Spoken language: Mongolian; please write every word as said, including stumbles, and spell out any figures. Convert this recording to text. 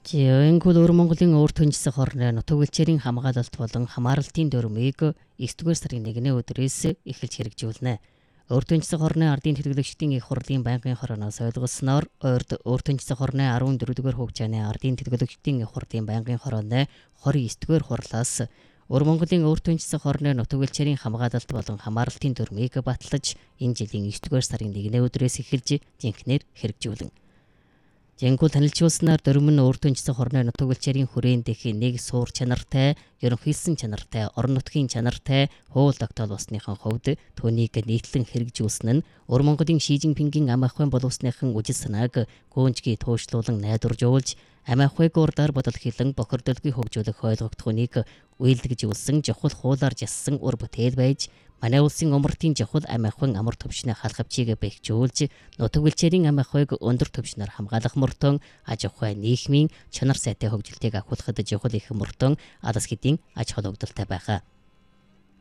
Жингүүл өвөр Монголын өвөр төнжсөн хорны нутаг гэлчээрийн хамгаалалт болон хамааралтын дүрмийг нэгдүгээр сарын нэгний өдрөөс эхэлж хэрэгжүүлнэ. Өвөр төнжсөн хорны ардын төлөөлөгчдийн их хурлын байнгын хорооноос ойлгосноор ойрд өвөр төнжсөн хорны арван дөрөвдүгээр хугацааны ардын төлөөлөгчдийн их хурлын байнгын хорооны двадцать девятдүгээр хурлаас өвөр Монголын өвөр төнжсөн хорны нутаг гэлчээрийн хамгаалалт болон хамааралтын дүрмийг батлаж энэ жилийн нэгдүгээр сарын нэгний өдрөөс эхэлж жинхнээр хэрэгжүүлнэ. Жингүүл танилцуулснаар дүрм нь өвөр төнжсөн хорны нутаг гэлчээрийн хүрээнд их нэг суур чанартай, ерөнхийлсөн чанартай, орон нутгийн чанартай хууль тогтоол усныхан хувьд түүнийг нийтлэн хэрэгжүүлсэн нь өвөр Монголын Ши Жинпингийн ам ахуйн боловсныхан үжил санааг гүнжгий туушруулан найдваржуулж, ам ахуйг урдаар бодол хилэн бохирдолгүй хөгжүүлэх ойлгогдохыг үйлдэгжүүлсэн чухал хуулаар жассан ур бүтээл байж, манай улсын умартын чухал ам ахуйн амар төвшний халахвчийг бэхжүүлж, нутаг гэлчээрийн ам ахуйг өндөр түвшнээр хамгаалах мөртөн аж ахуй нийгмийн чанар сайтай хөгжилтийг агуулхад чухал их мөртөн алс хэдийн аж холбогдолтой байгаа.